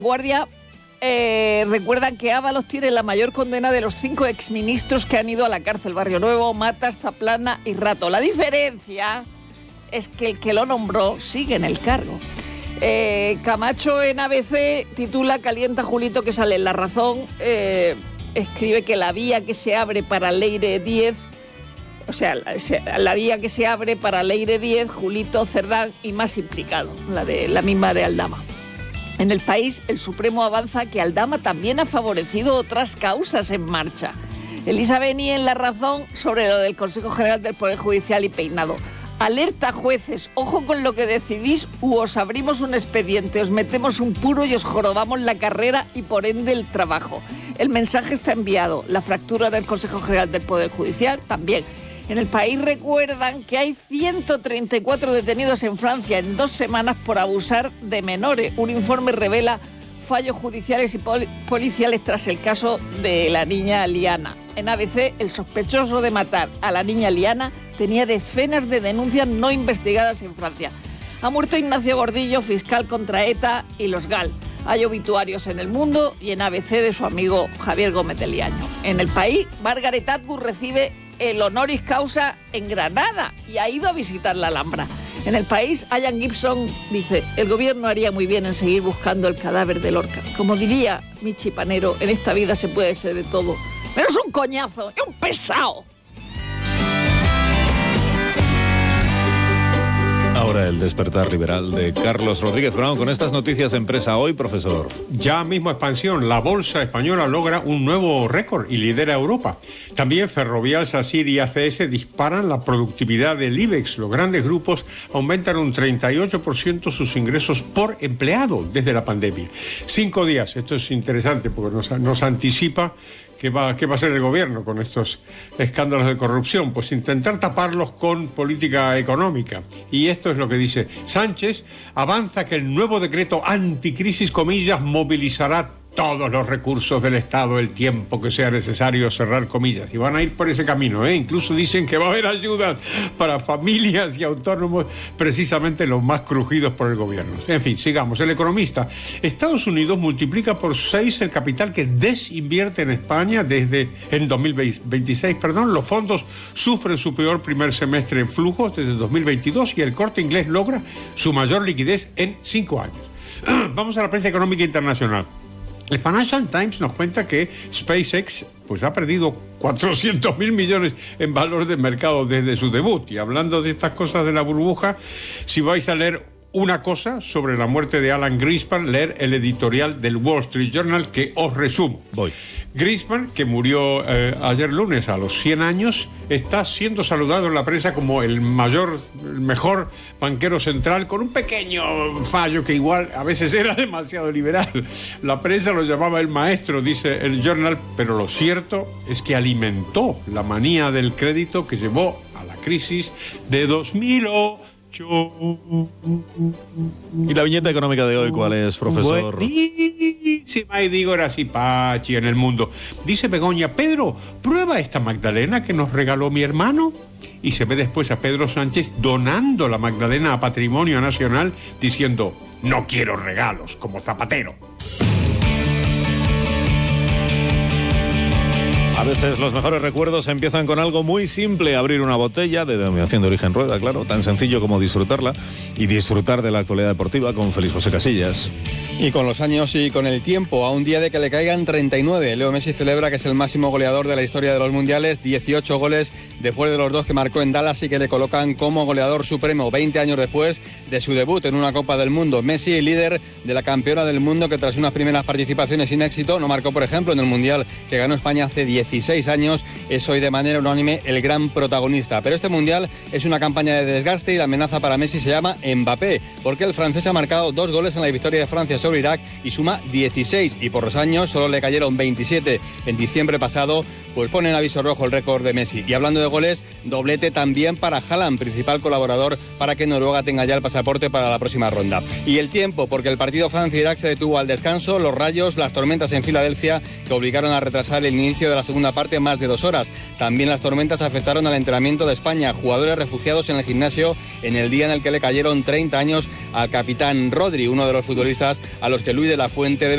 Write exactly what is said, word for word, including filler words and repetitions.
Guardia eh, recuerdan que Ábalos tiene la mayor condena de los cinco exministros que han ido a la cárcel: Barrio Nuevo, Matas, Zaplana y Rato. La diferencia es que el que lo nombró sigue en el cargo. Eh, Camacho en A B C titula "Calienta Julito", que sale en La Razón. Eh, escribe que la vía que se abre para Leire diez, o sea, la, la vía que se abre para Leire diez, Julito, Cerdán y más implicado, la de la misma de Aldama. En El País, el Supremo avanza que Aldama también ha favorecido otras causas en marcha. Elisa Beni en La Razón sobre lo del Consejo General del Poder Judicial y Peinado. Alerta jueces, ojo con lo que decidís, u os abrimos un expediente, os metemos un puro y os jorobamos la carrera y por ende el trabajo. El mensaje está enviado. La fractura del Consejo General del Poder Judicial también. En El País recuerdan que hay ciento treinta y cuatro detenidos en Francia en dos semanas por abusar de menores. Un informe revela fallos judiciales y pol- policiales tras el caso de la niña Liana. En A B C, el sospechoso de matar a la niña Liana tenía decenas de denuncias no investigadas en Francia. Ha muerto Ignacio Gordillo, fiscal contra ETA y los GAL. Hay obituarios en El Mundo y en A B C de su amigo Javier Gómez de Liaño. En El País, Margaret Atwood recibe el honoris causa en Granada y ha ido a visitar la Alhambra. En El País, Ian Gibson dice: el gobierno haría muy bien en seguir buscando el cadáver de Lorca. Como diría Michi Panero, en esta vida se puede ser de todo, pero es un coñazo, es un pesado. Ahora el despertar liberal de Carlos Rodríguez Brown con estas noticias de Empresa Hoy, profesor. Ya mismo expansión, la bolsa española logra un nuevo récord y lidera Europa. También Ferrovial, SACIR y A C S disparan la productividad del IBEX. Los grandes grupos aumentan un treinta y ocho por ciento sus ingresos por empleado desde la pandemia. Cinco días, esto es interesante porque nos, nos anticipa ¿Qué va, ¿Qué va a hacer el gobierno con estos escándalos de corrupción? Pues intentar taparlos con política económica. Y esto es lo que dice Sánchez: avanza que el nuevo decreto anticrisis, comillas, movilizará todos los recursos del Estado el tiempo que sea necesario, cerrar comillas. Y van a ir por ese camino, ¿eh? Incluso dicen que va a haber ayudas para familias y autónomos, precisamente los más crujidos por el gobierno. En fin, sigamos. El Economista: Estados Unidos multiplica por seis el capital que desinvierte en España desde en dos mil veintiséis. Perdón, los fondos sufren su peor primer semestre en flujos desde dos mil veintidós y el Corte Inglés logra su mayor liquidez en cinco años. Vamos a la prensa económica internacional. El Financial Times nos cuenta que SpaceX pues ha perdido cuatrocientos mil millones en valor de mercado desde su debut. Y hablando de estas cosas de la burbuja, si vais a leer una cosa sobre la muerte de Alan Greenspan, leer el editorial del Wall Street Journal, que os resumo. Voy. Greenspan, que murió eh, ayer lunes a los cien años, está siendo saludado en la prensa como el mayor, el mejor banquero central, con un pequeño fallo que igual a veces era demasiado liberal. La prensa lo llamaba el maestro, dice el Journal, pero lo cierto es que alimentó la manía del crédito que llevó a la crisis de dos mil ocho. ¿Y la viñeta económica de hoy cuál es, profesor? Buenísima, y digo, era así, Pachi, en el mundo. Dice Begoña: Pedro, prueba esta magdalena que nos regaló mi hermano. Y se ve después a Pedro Sánchez donando la magdalena a Patrimonio Nacional, diciendo: no quiero regalos, como Zapatero. A veces los mejores recuerdos empiezan con algo muy simple: abrir una botella de denominación de origen Rueda, claro, tan sencillo como disfrutarla y disfrutar de la actualidad deportiva con Félix José Casillas. Y con los años y con el tiempo, a un día de que le caigan treinta y nueve, Leo Messi celebra que es el máximo goleador de la historia de los mundiales, dieciocho goles después de los dos que marcó en Dallas y que le colocan como goleador supremo veinte años después de su debut en una Copa del Mundo. Messi, líder de la campeona del mundo, que tras unas primeras participaciones sin éxito no marcó, por ejemplo, en el Mundial que ganó España hace dieciséis años, es hoy de manera unánime el gran protagonista. Pero este Mundial es una campaña de desgaste y la amenaza para Messi se llama Mbappé, porque el francés ha marcado dos goles en la victoria de Francia sobre Irak y suma dieciséis, y por los años solo le cayeron veintisiete en diciembre pasado, pues pone en aviso rojo el récord de Messi. Y hablando de goles, doblete también para Haaland, principal colaborador para que Noruega tenga ya el pasaporte para la próxima ronda. Y el tiempo, porque el partido Francia-Irak se detuvo al descanso, los rayos, las tormentas en Filadelfia que obligaron a retrasar el inicio de la segunda parte más de dos horas. También las tormentas afectaron al entrenamiento de España, jugadores refugiados en el gimnasio en el día en el que le cayeron treinta años al capitán Rodri, uno de los futbolistas a los que Luis de la Fuente debe